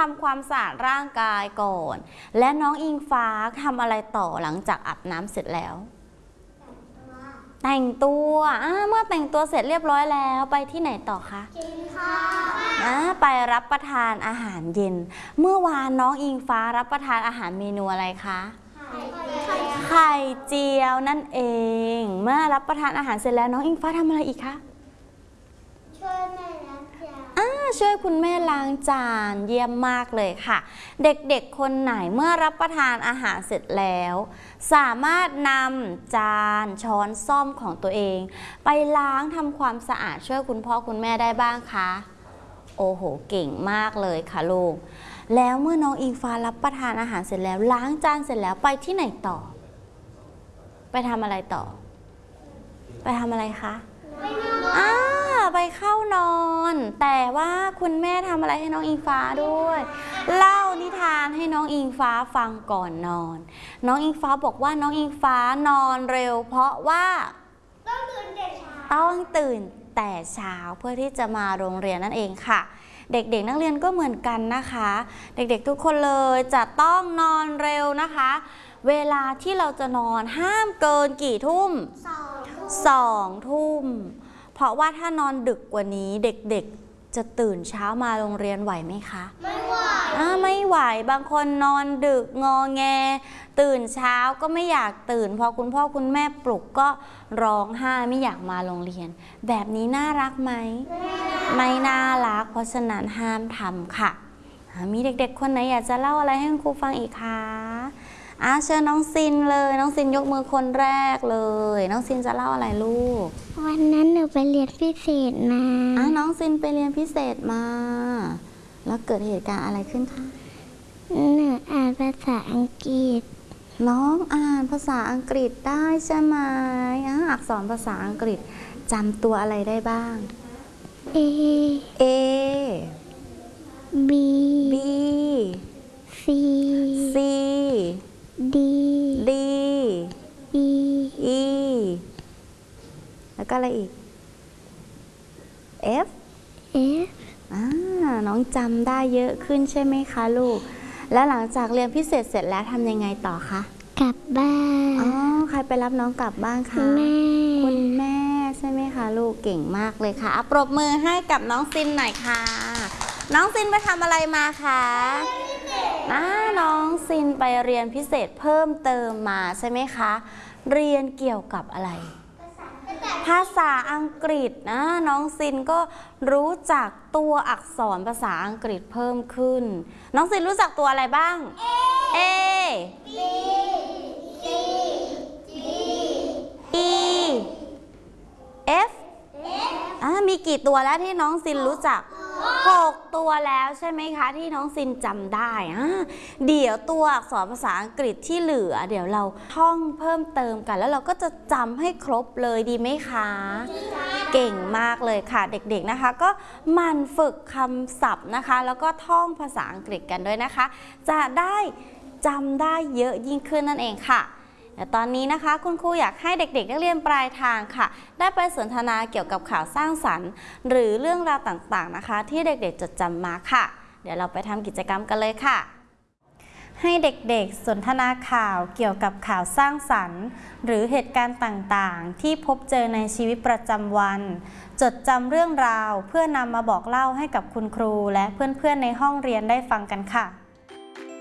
ำความสะอาดร่างกายก่อนและน้องอิงฟ้าทำอะไรต่อหลังจากอาบน้ำเสร็จแล้วแต่งตัวเมื่อแต่งตัวเสร็จเรียบร้อยแล้วไปที่ไหนต่อคะกินข้าวไปรับประทานอาหารเย็นเมื่อวานน้องอิงฟ้ารับประทานอาหารเมนูอะไรคะไข่เจียวนั่นเองเมื่อรับประทานอาหารเสร็จแล้วน้องอิงฟ้าทำอะไรอีกคะช่วยแม่ล้างจานช่วยคุณแม่ล้างจานเยี่ยมมากเลยค่ะเด็กๆคนไหนเมื่อรับประทานอาหารเสร็จแล้วสามารถนำจานช้อนส้อมของตัวเองไปล้างทำความสะอาดช่วยคุณพ่อคุณแม่ได้บ้างคะโอ้โหเก่งมากเลยค่ะลูกแล้วเมื่อน้องอิงฟ้ารับประทานอาหารเสร็จแล้วล้างจานเสร็จแล้วไปที่ไหนต่อไปทำอะไรต่อไปทำอะไรคะไปเข้านอนแต่ว่าคุณแม่ทำอะไรให้น้องอิงฟ้าด้วยเล่านิทานให้น้องอิงฟ้าฟังก่อนนอนน้องอิงฟ้าบอกว่าน้องอิงฟ้านอนเร็วเพราะว่าต้องตื่นแต่เช้าเพื่อที่จะมาโรงเรียนนั่นเองค่ะเด็กๆนักเรียนก็เหมือนกันนะคะเด็กๆทุกคนเลยจะต้องนอนเร็วนะคะเวลาที่เราจะนอนห้ามเกินกี่ทุ่ม2 ทุ่มเพราะว่าถ้านอนดึกกว่านี้เด็กๆจะตื่นเช้ามาโรงเรียนไหวไหมคะไม่ไหวไม่ไหวบางคนนอนดึกงอแงตื่นเช้าก็ไม่อยากตื่นพอคุณพ่อคุณแม่ปลุกก็ร้องไห้ไม่อยากมาโรงเรียนแบบนี้น่ารักไหมไม่น่ารักเพราะฉะนั้นห้ามทำค่ะมีเด็กๆคนไหนอยากจะเล่าอะไรให้คุณครูฟังอีกคะเชิญน้องซินเลยน้องซินยกมือคนแรกเลยน้องซินจะเล่าอะไรลูกวันนั้นหนูไปเรียนพิเศษมาน้องซินไปเรียนพิเศษมาแล้วเกิดเหตุการณ์อะไรขึ้นคะหนูอ่านภาษาอังกฤษน้องอ่านภาษาอังกฤษได้ใช่ไหมอักษรภาษาอังกฤษจำตัวอะไรได้บ้าง A B C D E แล้วก็อะไรอีก F น้องจำได้เยอะขึ้นใช่ไหมคะลูกแล้วหลังจากเรียนพิเศษเสร็จแล้วทำยังไงต่อคะกลับบ้านใครไปรับน้องกลับบ้านคะคุณแม่ใช่ไหมคะลูกเก่งมากเลยค่ะปรบมือให้กับน้องซินหน่อยค่ะน้องซินไปทำอะไรมาคะน้องซินไปเรียนพิเศษเพิ่มเติมมาใช่ไหมคะเรียนเกี่ยวกับอะไรภาษาอังกฤษน้องซินก็รู้จักตัวอักษรภาษาอังกฤษเพิ่มขึ้นน้องซินรู้จักตัวอะไรบ้าง A B C D E F มีกี่ตัวแล้วที่น้องซินรู้จัก6 ตัวแล้วใช่ไหมคะที่น้องซินจำได้เดี๋ยวตัวอักษรภาษาอังกฤษที่เหลือเดี๋ยวเราท่องเพิ่มเติมกันแล้วเราก็จะจำให้ครบเลยดีไหมคะเก่งมากเลยค่ะเด็กๆนะคะก็หมั่นฝึกคำศัพท์นะคะแล้วก็ท่องภาษาอังกฤษกันด้วยนะคะจะได้จำได้เยอะยิ่งขึ้นนั่นเองค่ะแต่ตอนนี้นะคะคุณครูอยากให้เด็กๆนักเรียนปลายทางค่ะได้ไปสนทนาเกี่ยวกับข่าวสร้างสรรค์หรือเรื่องราวต่างๆนะคะที่เด็กๆจดจำมาค่ะเดี๋ยวเราไปทำกิจกรรมกันเลยค่ะให้เด็กๆสนทนาข่าวเกี่ยวกับข่าวสร้างสรรค์หรือเหตุการณ์ต่างๆที่พบเจอในชีวิตประจำวันจดจำเรื่องราวเพื่อนำมาบอกเล่าให้กับคุณครูและเพื่อนๆในห้องเรียนได้ฟังกันค่ะ